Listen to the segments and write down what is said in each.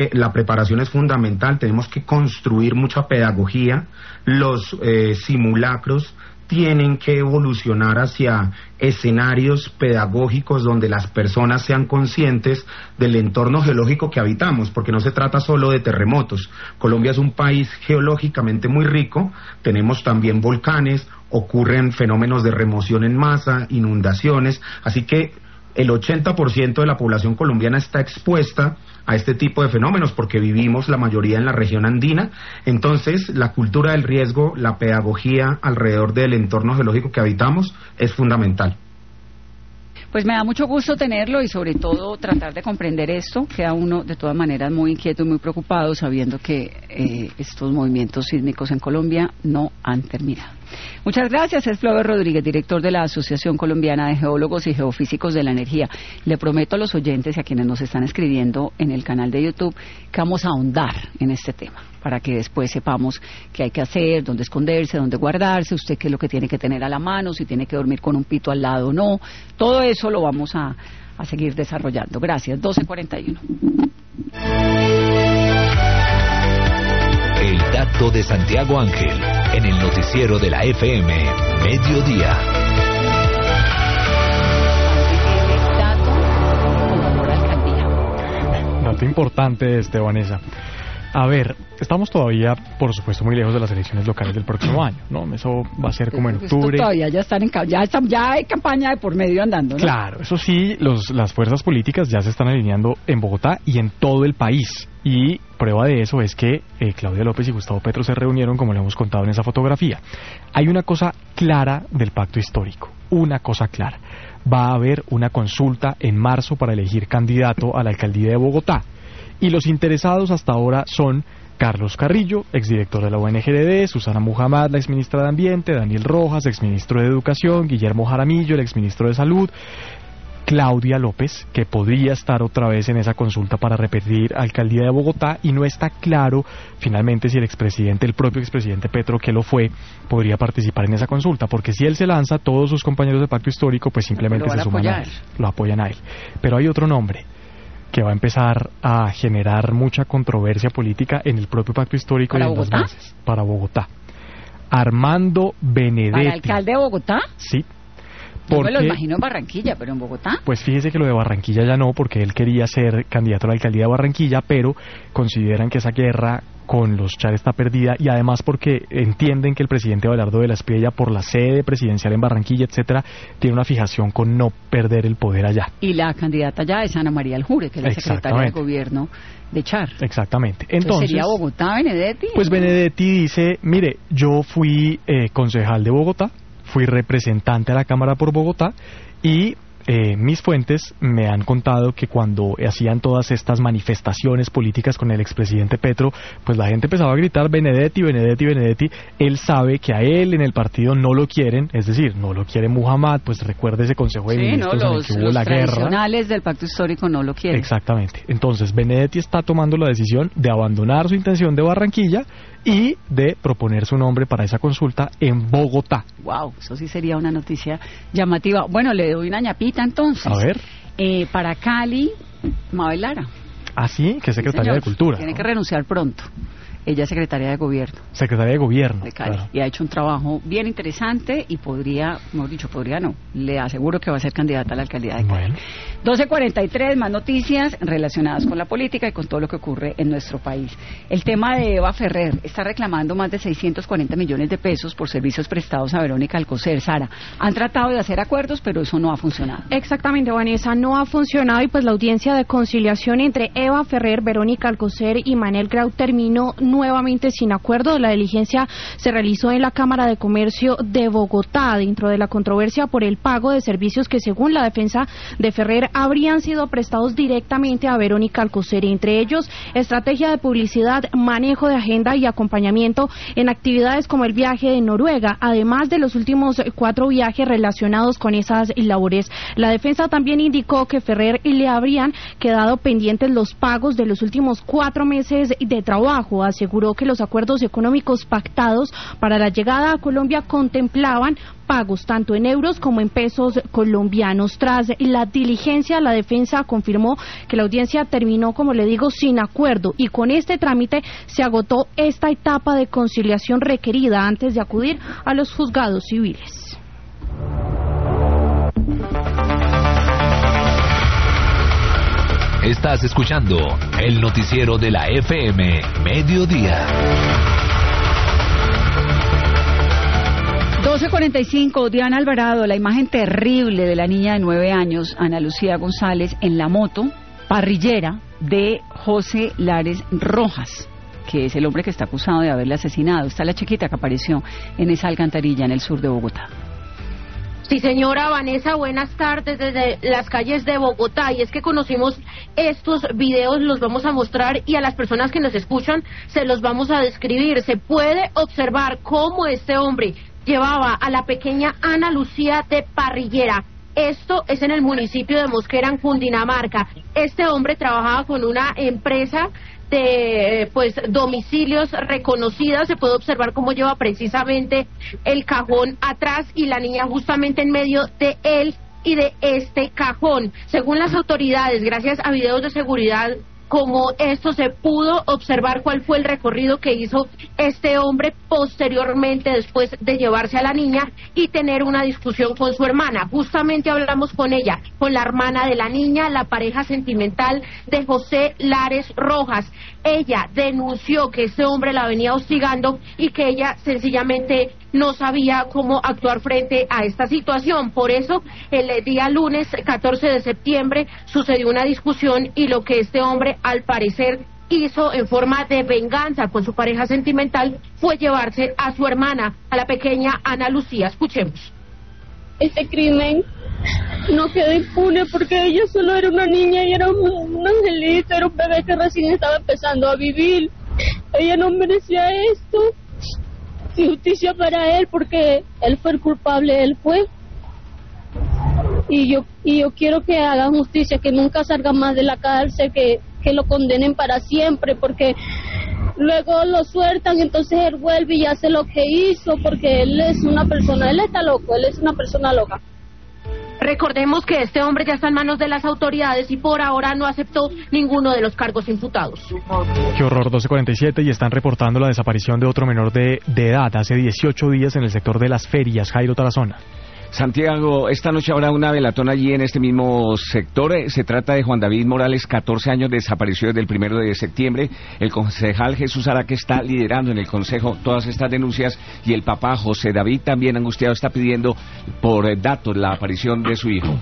La preparación es fundamental, tenemos que construir mucha pedagogía, los simulacros tienen que evolucionar hacia escenarios pedagógicos donde las personas sean conscientes del entorno geológico que habitamos, porque no se trata solo de terremotos. Colombia es un país geológicamente muy rico, tenemos también volcanes, ocurren fenómenos de remoción en masa, inundaciones, así que el 80% de la población colombiana está expuesta a este tipo de fenómenos porque vivimos la mayoría en la región andina. Entonces, la cultura del riesgo, la pedagogía alrededor del entorno geológico que habitamos es fundamental. Pues me da mucho gusto tenerlo y sobre todo tratar de comprender esto. Queda uno de todas maneras muy inquieto y muy preocupado sabiendo que estos movimientos sísmicos en Colombia no han terminado. Muchas gracias. Es Flover Rodríguez, director de la Asociación Colombiana de Geólogos y Geofísicos de la Energía. Le prometo a los oyentes y a quienes nos están escribiendo en el canal de YouTube que vamos a ahondar en este tema para que después sepamos qué hay que hacer, dónde esconderse, dónde guardarse, usted qué es lo que tiene que tener a la mano, si tiene que dormir con un pito al lado o no. Todo eso lo vamos a seguir desarrollando. Gracias. 12:41. El dato de Santiago Ángel en el noticiero de la FM Mediodía. Dato importante, Estebanesa. A ver, estamos todavía, por supuesto, muy lejos de las elecciones locales del próximo año, ¿no? Eso va a ser como en octubre. Todavía ya hay campaña de por medio andando, ¿no? Claro, eso sí, las fuerzas políticas ya se están alineando en Bogotá y en todo el país. Y prueba de eso es que Claudia López y Gustavo Petro se reunieron, como le hemos contado en esa fotografía. Hay una cosa clara del pacto histórico, una cosa clara. Va a haber una consulta en marzo para elegir candidato a la alcaldía de Bogotá. Y los interesados hasta ahora son Carlos Carrillo, exdirector de la UNGRD, Susana Muhammad, la exministra de Ambiente, Daniel Rojas, exministro de Educación, Guillermo Jaramillo, el exministro de Salud, Claudia López, que podría estar otra vez en esa consulta para repetir alcaldía de Bogotá, y no está claro finalmente si el propio expresidente Petro, que lo fue, podría participar en esa consulta, porque si él se lanza, todos sus compañeros de pacto histórico pues simplemente se suman a él, lo apoyan a él. Pero hay otro nombre que va a empezar a generar mucha controversia política en el propio pacto histórico y en las bases. Para Bogotá. Armando Benedetti. ¿Para alcalde de Bogotá? Sí. Yo me lo imagino en Barranquilla, pero en Bogotá. Pues fíjese que lo de Barranquilla ya no, porque él quería ser candidato a la alcaldía de Barranquilla, pero consideran que esa guerra con los Char está perdida, y además porque entienden que el presidente Abelardo de la Espriella, por la sede presidencial en Barranquilla, etcétera, tiene una fijación con no perder el poder allá. Y la candidata allá es Ana María Aljure, que es la secretaria de gobierno de Char. Exactamente. Entonces, ¿sería Bogotá Benedetti? Pues Benedetti dice, mire, yo fui concejal de Bogotá, fui representante a la Cámara por Bogotá, y mis fuentes me han contado que cuando hacían todas estas manifestaciones políticas con el expresidente Petro, pues la gente empezaba a gritar Benedetti, Benedetti, Benedetti. Él sabe que a él en el partido no lo quieren, es decir, no lo quiere Muhammad, pues recuerde ese Consejo de Ministros en el que hubo la guerra. Los tradicionales del pacto histórico no lo quieren. Exactamente. Entonces Benedetti está tomando la decisión de abandonar su intención de Barranquilla y de proponer su nombre para esa consulta en Bogotá. Wow, eso sí sería una noticia llamativa. Bueno, le doy una ñapita entonces. A ver. Para Cali, Mabel Lara. Ah, sí, que es secretaria de Cultura. Tiene que renunciar pronto. Ella es secretaria de Gobierno. Secretaria de Gobierno. De Cali. Claro. Y ha hecho un trabajo bien interesante y podría, mejor dicho, no. Le aseguro que va a ser candidata a la alcaldía de Cali. Bueno. 12:43, más noticias relacionadas con la política y con todo lo que ocurre en nuestro país. El tema de Eva Ferrer está reclamando más de 640 millones de pesos por servicios prestados a Verónica Alcocer. Sara, han tratado de hacer acuerdos, pero eso no ha funcionado. Exactamente, Vanessa, no ha funcionado, y pues la audiencia de conciliación entre Eva Ferrer, Verónica Alcocer y Manel Grau terminó nuevamente sin acuerdo. La diligencia se realizó en la Cámara de Comercio de Bogotá, dentro de la controversia por el pago de servicios que, según la defensa de Ferrer, habrían sido prestados directamente a Verónica Alcocer, entre ellos estrategia de publicidad, manejo de agenda y acompañamiento en actividades como el viaje de Noruega, además de los últimos 4 viajes relacionados con esas labores. La defensa también indicó que Ferrer le habrían quedado pendientes los los pagos de los últimos 4 meses de trabajo. Aseguró que los acuerdos económicos pactados para la llegada a Colombia contemplaban pagos tanto en euros como en pesos colombianos. Tras la diligencia, la defensa confirmó que la audiencia terminó, como le digo, sin acuerdo, y con este trámite se agotó esta etapa de conciliación requerida antes de acudir a los juzgados civiles. Estás escuchando el noticiero de la FM Mediodía. 12:45, Diana Alvarado, la imagen terrible de la niña de 9 años, Ana Lucía González, en la moto parrillera de José Lares Rojas, que es el hombre que está acusado de haberla asesinado. Está la chiquita que apareció en esa alcantarilla en el sur de Bogotá. Sí, señora Vanessa, buenas tardes desde las calles de Bogotá. Y es que conocimos estos videos, los vamos a mostrar y a las personas que nos escuchan se los vamos a describir. Se puede observar cómo este hombre llevaba a la pequeña Ana Lucía de parrillera. Esto es en el municipio de Mosquera, en Cundinamarca. Este hombre trabajaba con una empresa de domicilios reconocida. Se puede observar cómo lleva precisamente el cajón atrás y la niña justamente en medio de él y de este cajón. Según las autoridades, gracias a videos de seguridad como esto, se pudo observar cuál fue el recorrido que hizo este hombre posteriormente, después de llevarse a la niña y tener una discusión con su hermana. Justamente hablamos con ella, con la hermana de la niña, la pareja sentimental de José Lares Rojas. Ella denunció que este hombre la venía hostigando y que ella sencillamente no sabía cómo actuar frente a esta situación. Por eso, el día lunes 14 de septiembre sucedió una discusión y lo que este hombre, al parecer, hizo en forma de venganza con su pareja sentimental fue llevarse a su hermana, a la pequeña Ana Lucía. Escuchemos. Este crimen no quedó impune porque ella solo era una niña y era un angelito, era un bebé que recién estaba empezando a vivir. Ella no merecía esto. Justicia para él porque él fue el culpable, él fue. Y yo quiero que hagan justicia, que nunca salga más de la cárcel, que lo condenen para siempre, porque luego lo sueltan, entonces él vuelve y hace lo que hizo, porque él es una persona, él está loco, él es una persona loca. Recordemos que este hombre ya está en manos de las autoridades y por ahora no aceptó ninguno de los cargos imputados. Qué horror, 12:47, y están reportando la desaparición de otro menor de edad hace 18 días en el sector de Las Ferias. Jairo Tarazona. Santiago, esta noche habrá una velatón allí en este mismo sector. Se trata de Juan David Morales, 14 años, desapareció desde el 1 de septiembre. El concejal Jesús Araque está liderando en el consejo todas estas denuncias y el papá José David, también angustiado, está pidiendo por datos la aparición de su hijo.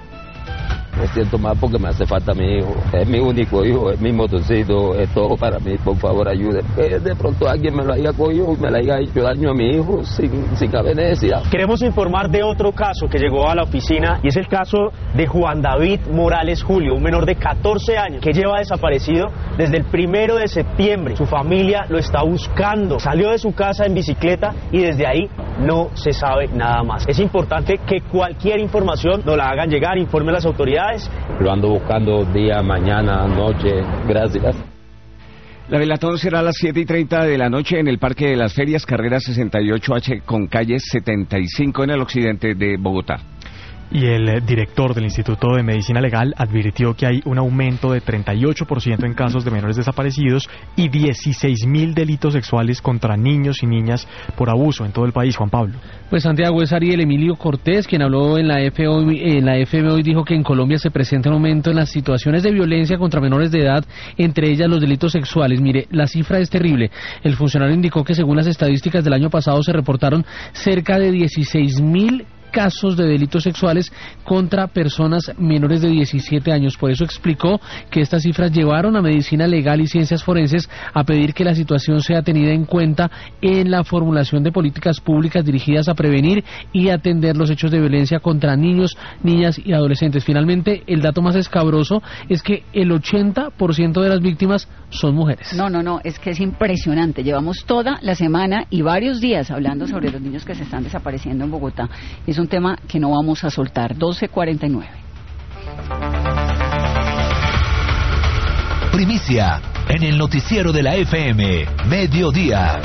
Me siento mal porque me hace falta mi hijo. Es mi único hijo, es mi motorcito, es todo para mí. Por favor, ayúdenme. De pronto alguien me lo haya cogido y me le haya hecho daño a mi hijo sin haber necesidad. Queremos informar de otro caso que llegó a la oficina y es el caso de Juan David Morales Julio, un menor de 14 años que lleva desaparecido desde el 1 de septiembre. Su familia lo está buscando. Salió de su casa en bicicleta y desde ahí no se sabe nada más. Es importante que cualquier información nos la hagan llegar, informe a las autoridades. Lo ando buscando día, mañana, noche. Gracias. La velatón será a las 7:30 de la noche en el Parque de las Ferias, carrera 68H con calle 75 en el occidente de Bogotá. Y el director del Instituto de Medicina Legal advirtió que hay un aumento de 38% en casos de menores desaparecidos y 16.000 delitos sexuales contra niños y niñas por abuso en todo el país. Juan Pablo. Pues Santiago, es Ariel Emilio Cortés quien habló en la FM hoy, dijo que en Colombia se presenta un aumento en las situaciones de violencia contra menores de edad, entre ellas los delitos sexuales. Mire, la cifra es terrible. El funcionario indicó que según las estadísticas del año pasado se reportaron cerca de 16.000 casos de delitos sexuales contra personas menores de 17 años. Por eso explicó que estas cifras llevaron a Medicina Legal y Ciencias Forenses a pedir que la situación sea tenida en cuenta en la formulación de políticas públicas dirigidas a prevenir y atender los hechos de violencia contra niños, niñas y adolescentes. Finalmente, el dato más escabroso es que el 80% de las víctimas son mujeres. No, es que es impresionante. Llevamos toda la semana y varios días hablando sobre los niños que se están desapareciendo en Bogotá. Es un tema que no vamos a soltar. 12:49. Primicia en el noticiero de la FM, Mediodía.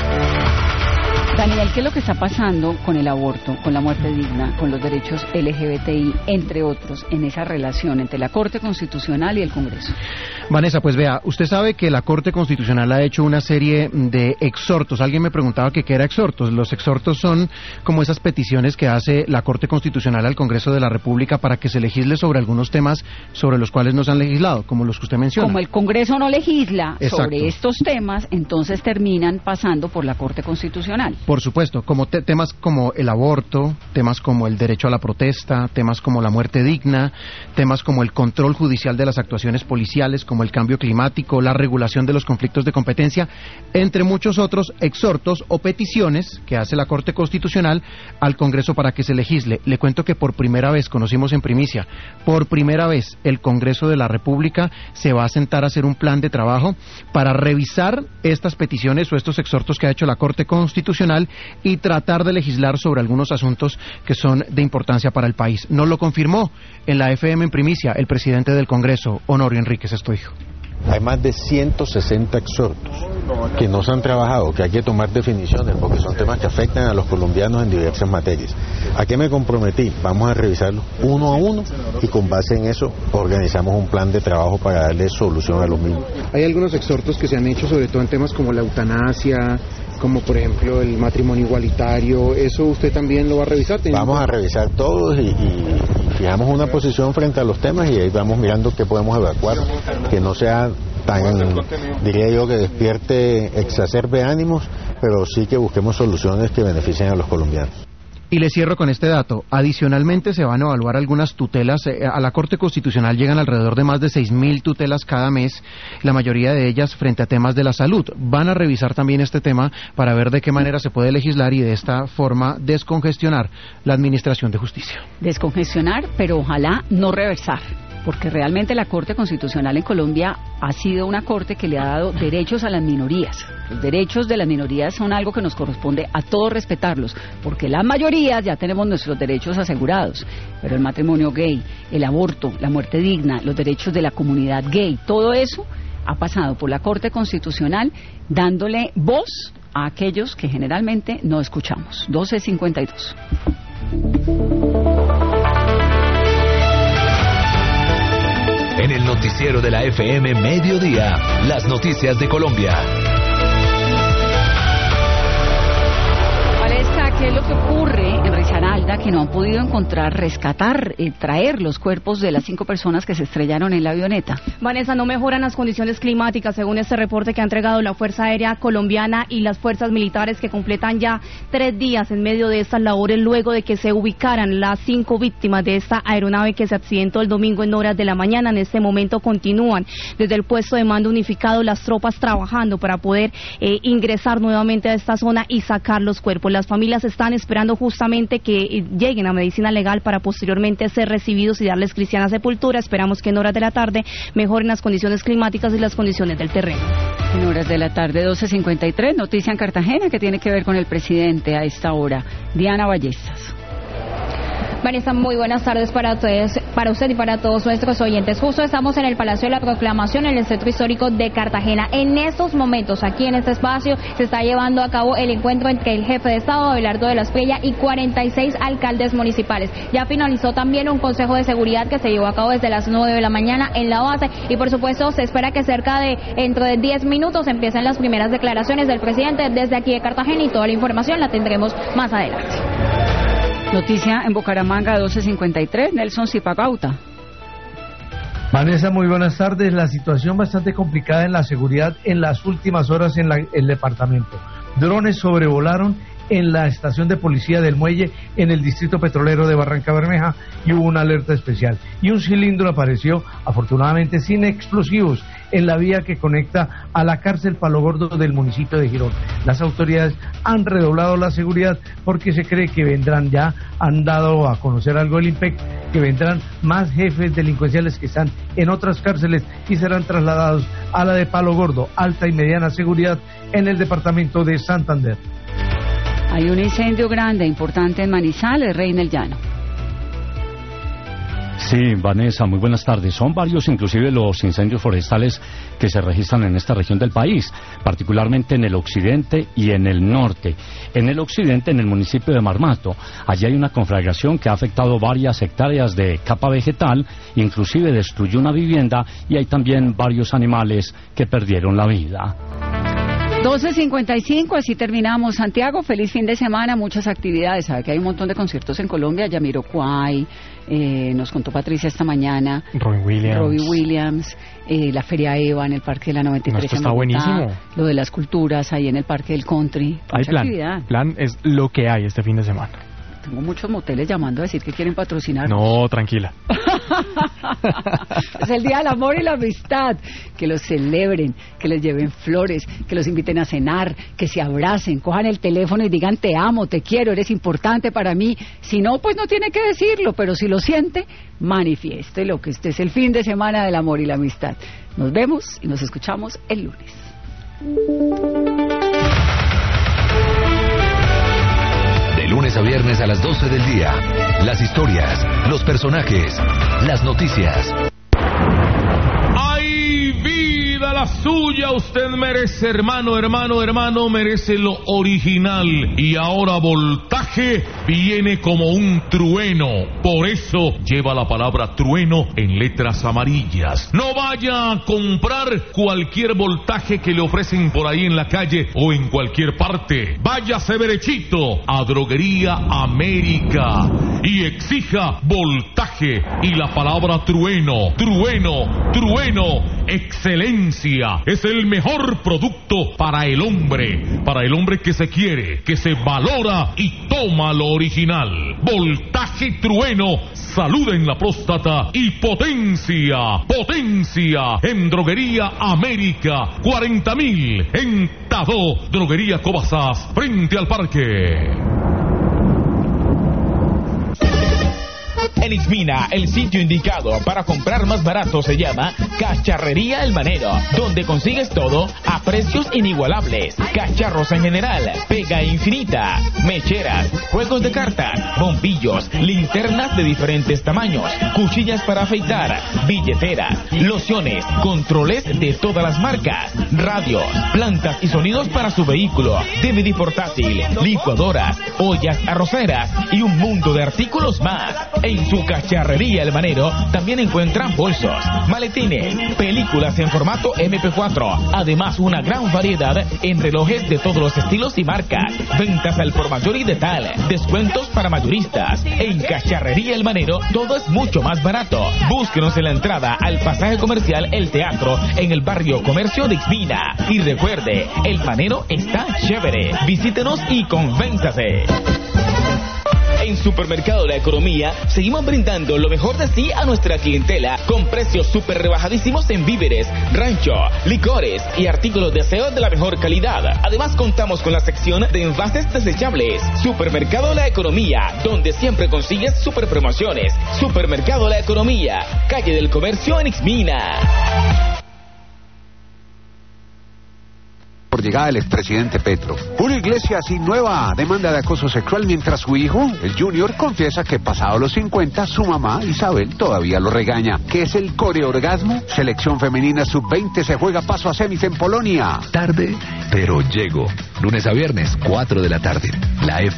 Daniel, ¿qué es lo que está pasando con el aborto, con la muerte digna, con los derechos LGBTI, entre otros, en esa relación entre la Corte Constitucional y el Congreso? Vanessa, pues vea, usted sabe que la Corte Constitucional ha hecho una serie de exhortos. Alguien me preguntaba que qué era exhortos. Los exhortos son como esas peticiones que hace la Corte Constitucional al Congreso de la República para que se legisle sobre algunos temas sobre los cuales no se han legislado, como los que usted menciona. Como el Congreso no legisla Exacto. sobre estos temas, entonces terminan pasando por la Corte Constitucional. Por supuesto, como temas como el aborto, temas como el derecho a la protesta, temas como la muerte digna, temas como el control judicial de las actuaciones policiales, como el cambio climático, la regulación de los conflictos de competencia, entre muchos otros exhortos o peticiones que hace la Corte Constitucional al Congreso para que se legisle. Le cuento que por primera vez, conocimos en primicia, por primera vez el Congreso de la República se va a sentar a hacer un plan de trabajo para revisar estas peticiones o estos exhortos que ha hecho la Corte Constitucional y tratar de legislar sobre algunos asuntos que son de importancia para el país. Nos lo confirmó en la FM en primicia el presidente del Congreso, Honorio Enríquez, esto dijo. Hay más de 160 exhortos que no se han trabajado, que hay que tomar definiciones porque son temas que afectan a los colombianos en diversas materias. ¿A qué me comprometí? Vamos a revisarlos uno a uno y con base en eso organizamos un plan de trabajo para darle solución a los mismos. Hay algunos exhortos que se han hecho sobre todo en temas como la eutanasia, como por ejemplo el matrimonio igualitario. ¿Eso usted también lo va a revisar? Vamos a revisar todos y fijamos una posición frente a los temas y ahí vamos mirando qué podemos evacuar, que no sea tan, diría yo, que despierte, exacerbe ánimos, pero sí que busquemos soluciones que beneficien a los colombianos. Y le cierro con este dato. Adicionalmente se van a evaluar algunas tutelas. A la Corte Constitucional llegan alrededor de más de 6.000 tutelas cada mes, la mayoría de ellas frente a temas de la salud. Van a revisar también este tema para ver de qué manera se puede legislar y de esta forma descongestionar la Administración de Justicia. Descongestionar, pero ojalá no reversar, porque realmente la Corte Constitucional en Colombia ha sido una corte que le ha dado derechos a las minorías. Los derechos de las minorías son algo que nos corresponde a todos respetarlos, porque las mayorías ya tenemos nuestros derechos asegurados, pero el matrimonio gay, el aborto, la muerte digna, los derechos de la comunidad gay, todo eso ha pasado por la Corte Constitucional dándole voz a aquellos que generalmente no escuchamos. 12:52. En el noticiero de la FM Mediodía, las noticias de Colombia. Valesca, ¿qué es lo que ocurre en Risaralda que no han podido encontrar, rescatar, traer los cuerpos de las 5 personas que se estrellaron en la avioneta? Vanessa, no mejoran las condiciones climáticas según este reporte que ha entregado la Fuerza Aérea Colombiana y las fuerzas militares, que completan ya 3 días en medio de estas labores luego de que se ubicaran las 5 víctimas de esta aeronave que se accidentó el domingo en horas de la mañana. En este momento continúan desde el puesto de mando unificado las tropas trabajando para poder ingresar nuevamente a esta zona y sacar los cuerpos. Las familias están esperando justamente que lleguen a medicina legal para posteriormente ser recibidos y darles cristiana sepultura. Esperamos que en horas de la tarde mejoren las condiciones climáticas y las condiciones del terreno. En horas de la tarde, 12:53, noticia en Cartagena que tiene que ver con el presidente a esta hora. Diana Ballestas. Vanessa, muy buenas tardes para usted y para todos nuestros oyentes. Justo estamos en el Palacio de la Proclamación, en el centro histórico de Cartagena. En estos momentos, aquí en este espacio, se está llevando a cabo el encuentro entre el jefe de Estado, Abelardo de la Espriella, y 46 alcaldes municipales. Ya finalizó también un consejo de seguridad que se llevó a cabo desde las 9 de la mañana en la base, y por supuesto se espera que dentro de 10 minutos empiecen las primeras declaraciones del presidente desde aquí de Cartagena, y toda la información la tendremos más adelante. Noticia en Bucaramanga, 12:53, Nelson Zipagauta. Vanessa, muy buenas tardes. La situación bastante complicada en la seguridad en las últimas horas en el departamento. Drones sobrevolaron en la estación de policía del Muelle en el distrito petrolero de Barranca Bermeja y hubo una alerta especial. Y un cilindro apareció, afortunadamente sin explosivos, en la vía que conecta a la cárcel Palo Gordo del municipio de Girón. Las autoridades han redoblado la seguridad porque se cree que vendrán, ya han dado a conocer algo del IMPEC, que vendrán más jefes delincuenciales que están en otras cárceles y serán trasladados a la de Palo Gordo, alta y mediana seguridad, en el departamento de Santander. Hay un incendio grande, importante en Manizales, Reina el Llano. Sí, Vanessa, muy buenas tardes. Son varios inclusive los incendios forestales que se registran en esta región del país, particularmente en el occidente y en el norte. En el occidente, en el municipio de Marmato, allí hay una conflagración que ha afectado varias hectáreas de capa vegetal, inclusive destruyó una vivienda y hay también varios animales que perdieron la vida. 12:55, así terminamos. Santiago, feliz fin de semana, muchas actividades. Sabe que hay un montón de conciertos en Colombia, Jamiroquai, nos contó Patricia esta mañana. Robbie Williams, la Feria Eva en el Parque de la 93 esto en está Bogotá, buenísimo. lo de las culturas ahí en el Parque del Country. Hay Mucha actividad. plan es lo que hay este fin de semana. Tengo muchos moteles llamando a decir que quieren patrocinar. No, tranquila. Es el Día del Amor y la Amistad. Que los celebren, que les lleven flores, que los inviten a cenar, que se abracen, cojan el teléfono y digan te amo, te quiero, eres importante para mí. Si no, pues no tiene que decirlo, pero si lo siente, manifieste lo que este es el fin de semana del amor y la amistad. Nos vemos y nos escuchamos el lunes. Lunes a viernes a las 12 del día. Las historias, los personajes, las noticias. ¡Ay, vida la suya! Usted merece, hermano, merece lo original. Y ahora Voltaje viene como un trueno. Por eso lleva la palabra trueno en letras amarillas. No vaya a comprar cualquier Voltaje que le ofrecen por ahí en la calle o en cualquier parte. Váyase derechito a Droguería América y exija Voltaje y la palabra trueno, trueno, trueno, excelencia. Es el mejor producto para el hombre que se quiere, que se valora y toma lo original. Voltaje trueno, salud en la próstata y potencia, potencia en Droguería América, 40.000 en Tadó, Droguería Cobazas, frente al parque. En Ixmina, el sitio indicado para comprar más barato se llama Cacharrería El Manero, donde consigues todo a precios inigualables. Cacharros en general, pega infinita, mecheras, juegos de cartas, bombillos, linternas de diferentes tamaños, cuchillas para afeitar, billeteras, lociones, controles de todas las marcas, radios, plantas y sonidos para su vehículo, DVD portátil, licuadoras, ollas arroceras y un mundo de artículos más. En su Cacharrería El Manero también encuentran bolsos, maletines, películas en formato MP4, además una gran variedad en relojes de todos los estilos y marcas, ventas al por mayor y de tal, descuentos para mayoristas. En Cacharrería El Manero todo es mucho más barato. Búsquenos en la entrada al pasaje comercial El Teatro en el barrio Comercio de Ixmina. Y recuerde, El Manero está chévere. Visítenos y convénzase. En Supermercado La Economía seguimos brindando lo mejor de sí a nuestra clientela con precios súper rebajadísimos en víveres, rancho, licores y artículos de aseo de la mejor calidad. Además contamos con la sección de envases desechables. Supermercado La Economía, donde siempre consigues super promociones. Supermercado La Economía, calle del Comercio en Ixmina. Por llegada del expresidente Petro. Julio Iglesias y nueva demanda de acoso sexual mientras su hijo, el Junior, confiesa que pasado los 50, su mamá, Isabel, todavía lo regaña. ¿Qué es el coreorgasmo? Selección femenina sub-20 se juega paso a semis en Polonia. Tarde, pero llego. Lunes a viernes, 4 de la tarde. La